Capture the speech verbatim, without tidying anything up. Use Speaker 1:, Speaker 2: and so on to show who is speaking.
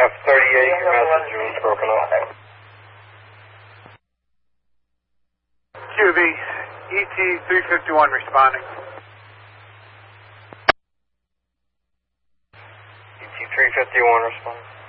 Speaker 1: F thirty-eight, your message was broken up.
Speaker 2: Q B, E T three fifty-one responding.
Speaker 1: E T three fifty-one responding.